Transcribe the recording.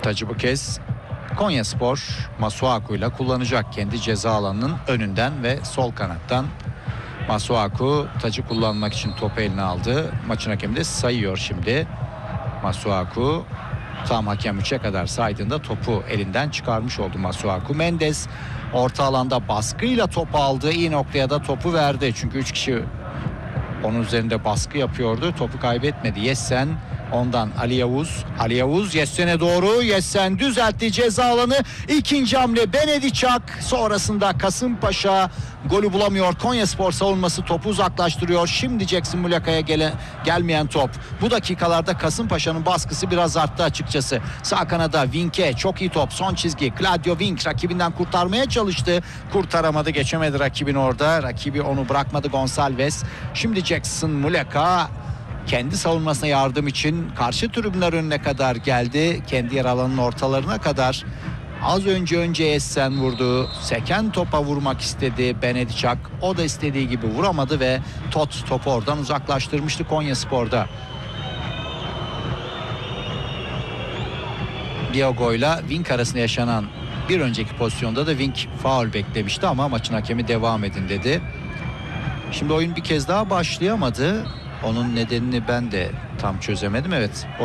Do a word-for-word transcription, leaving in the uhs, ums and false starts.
Tacı bu kez Konyaspor Masuaku ile kullanacak kendi ceza alanının önünden ve sol kanattan. Masuaku tacı kullanmak için topu eline aldı. Maçın hakemi de sayıyor şimdi. Masuaku tam hakem üçe kadar saydığında topu elinden çıkarmış oldu Masuaku. Mendes orta alanda baskıyla topu aldı. İyi noktaya da topu verdi. Çünkü üç kişi onun üzerinde baskı yapıyordu. Topu kaybetmedi. Yessen ondan Ali Yavuz. Ali Yavuz Yessen'e doğru. Yessen düzeltti ceza alanı. İkinci hamle Benediçak. Sonrasında Kasımpaşa golü bulamıyor. Konyaspor savunması topu uzaklaştırıyor. Şimdi Jackson Muleka'ya gele, gelmeyen top. Bu dakikalarda Kasımpaşa'nın baskısı biraz arttı açıkçası. Sağ kanada Vink'e çok iyi top. Son çizgi. Claudio Vink rakibinden kurtarmaya çalıştı. Kurtaramadı. Geçemedi rakibin orada. Rakibi onu bırakmadı Gonçalves. Şimdi Jackson Muleka kendi savunmasına yardım için karşı tribünler önüne kadar geldi. Kendi yer alanının ortalarına kadar. Az önce önce Essen vurdu. Seken topa vurmak istedi Benediçak. O da istediği gibi vuramadı ve Tot topu oradan uzaklaştırmıştı Konyaspor'da. Diogo ile Vink arasında yaşanan bir önceki pozisyonda da Vink faul beklemişti ama maçın hakemi devam edin dedi. Şimdi oyun bir kez daha başlayamadı. Onun nedenini ben de tam çözemedim. Evet.